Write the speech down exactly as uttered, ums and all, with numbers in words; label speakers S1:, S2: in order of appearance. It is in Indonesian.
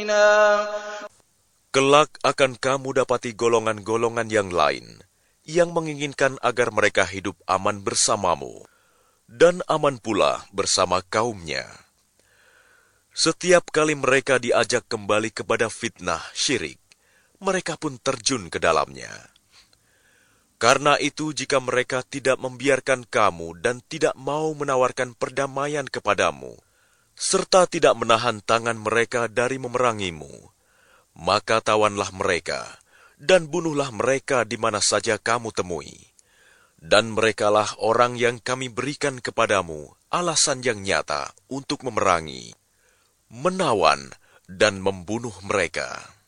S1: Kelak akan kamu dapati golongan-golongan yang lain yang menginginkan agar mereka hidup aman bersamamu dan aman pula bersama kaumnya. Setiap kali mereka diajak kembali kepada fitnah syirik, mereka pun terjun ke dalamnya. Karena itu, jika mereka tidak membiarkan kamu dan tidak mau menawarkan perdamaian kepadamu, serta tidak menahan tangan mereka dari memerangimu, maka tawanlah mereka dan bunuhlah mereka di mana saja kamu temui. Dan merekalah orang yang kami berikan kepadamu alasan yang nyata untuk memerangi, menawan, dan membunuh mereka.